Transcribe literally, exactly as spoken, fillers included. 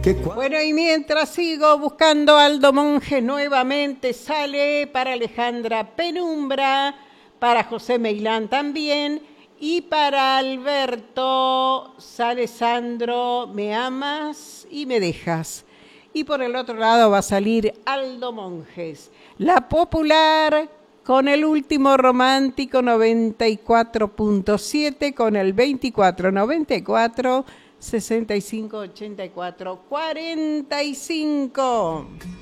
Bueno, y mientras sigo buscando a Aldo Monge, nuevamente sale para Alejandra Penumbra, para José Meilán también, y para Alberto sale Sandro, Me amas y me dejas. Y por el otro lado va a salir Aldo Monjes. La Popular con el Último Romántico noventa y cuatro punto siete, con el veinticuatro noventa y cuatro sesenta y cinco ochenta y cuatro cuarenta y cinco.